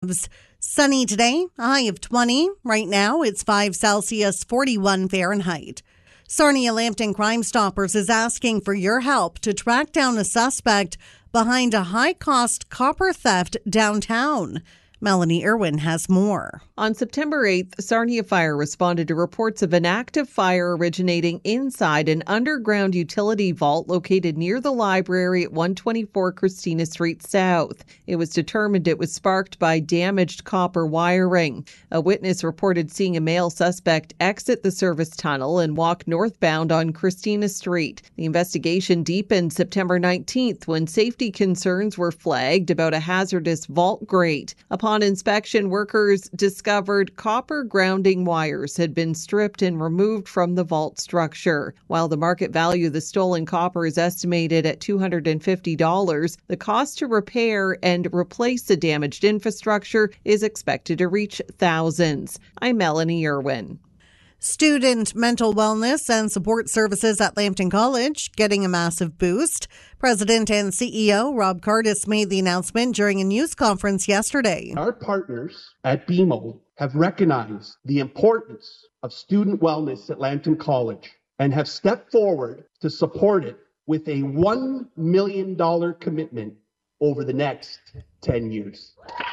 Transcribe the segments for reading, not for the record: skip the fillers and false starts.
Shabs. Sunny today, a high of 20. Right now, it's 5 Celsius, 41 Fahrenheit. Sarnia Lambton Crime Stoppers is asking for your help to track down a suspect behind a high-cost copper theft downtown. Melanie Irwin has more. On September 8th, Sarnia Fire responded to reports of an active fire originating inside an underground utility vault located near the library at 124 Christina Street South. It was determined it was sparked by damaged copper wiring. A witness reported seeing a male suspect exit the service tunnel and walk northbound on Christina Street. The investigation deepened September 19th when safety concerns were flagged about a hazardous vault grate. Upon inspection, workers discovered copper grounding wires had been stripped and removed from the vault structure. While the market value of the stolen copper is estimated at $250, the cost to repair and replace the damaged infrastructure is expected to reach thousands. I'm Melanie Irwin. Student mental wellness and support services at Lambton College getting a massive boost. President and CEO Rob Cardis made the announcement during a news conference yesterday. Our partners at BMO have recognized the importance of student wellness at Lambton College and have stepped forward to support it with a $1 million commitment over the next 10 years.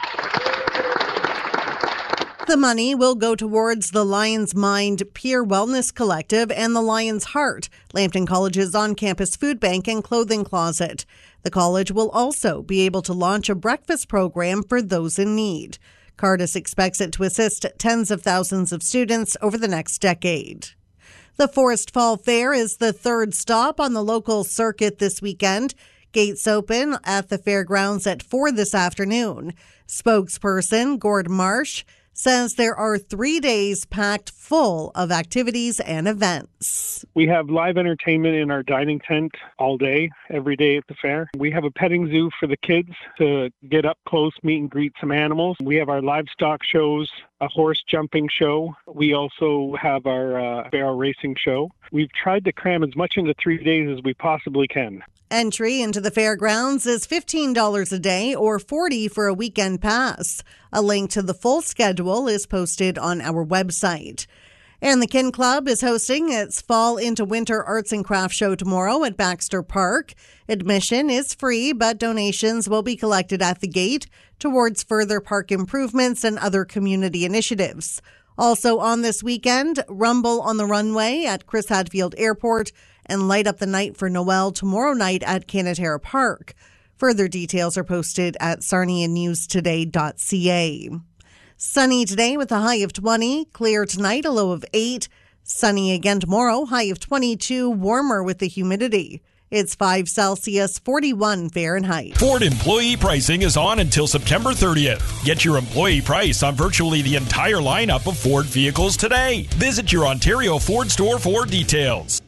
The money will go towards the Lion's Mind Peer Wellness Collective and the Lion's Heart, Lambton College's on-campus food bank and clothing closet. The college will also be able to launch a breakfast program for those in need. Cardis expects it to assist tens of thousands of students over the next decade. The Forest Fall Fair is the third stop on the local circuit this weekend. Gates open at the fairgrounds at 4 this afternoon. Spokesperson Gord Marsh says there are 3 days packed full of activities and events. We have live entertainment in our dining tent all day, every day at the fair. We have a petting zoo for the kids to get up close, meet and greet some animals. We have our livestock shows, a horse jumping show. We also have our barrel racing show. We've tried to cram as much into 3 days as we possibly can. Entry into the fairgrounds is $15 a day or $40 for a weekend pass. A link to the full schedule is posted on our website. And the Kin Club is hosting its Fall into Winter Arts and Crafts show tomorrow at Baxter Park. Admission is free, but donations will be collected at the gate towards further park improvements and other community initiatives. Also on this weekend, Rumble on the Runway at Chris Hadfield Airport and Light Up the Night for Noel tomorrow night at Canatera Park. Further details are posted at sarnianewstoday.ca. Sunny today with a high of 20. Clear tonight, a low of 8. Sunny again tomorrow, high of 22. Warmer with the humidity. It's 5 Celsius, 41 Fahrenheit. Ford employee pricing is on until September 30th. Get your employee price on virtually the entire lineup of Ford vehicles today. Visit your Ontario Ford store for details.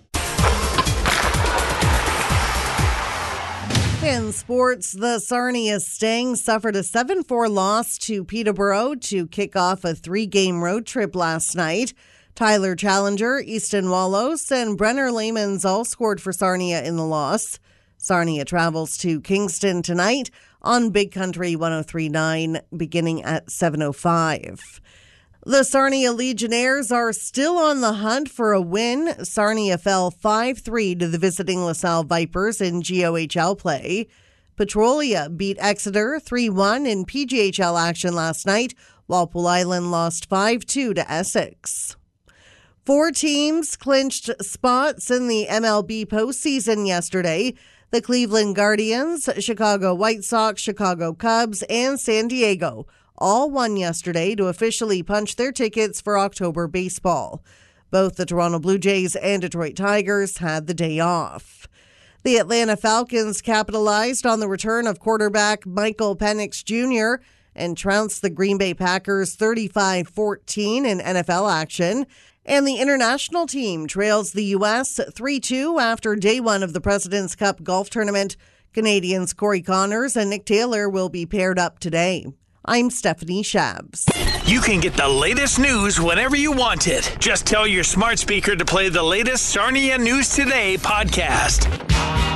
In sports, the Sarnia Sting suffered a 7-4 loss to Peterborough to kick off a 3-game road trip last night. Tyler Challenger, Easton Wallos, and Brenner Lamans all scored for Sarnia in the loss. Sarnia travels to Kingston tonight on Big Country 103.9 beginning at 7:05. The Sarnia Legionnaires are still on the hunt for a win. Sarnia fell 5-3 to the visiting LaSalle Vipers in GOHL play. Petrolia beat Exeter 3-1 in PGHL action last night, while Pool Island lost 5-2 to Essex. 4 teams clinched spots in the MLB postseason yesterday. The Cleveland Guardians, Chicago White Sox, Chicago Cubs, and San Diego all won yesterday to officially punch their tickets for October baseball. Both the Toronto Blue Jays and Detroit Tigers had the day off. The Atlanta Falcons capitalized on the return of quarterback Michael Penix Jr. and trounced the Green Bay Packers 35-14 in NFL action. And the international team trails the U.S. 3-2 after day one of the President's Cup golf tournament. Canadians Corey Connors and Nick Taylor will be paired up today. I'm Stephanie Shabs. You can get the latest news whenever you want it. Just tell your smart speaker to play the latest Sarnia News Today podcast.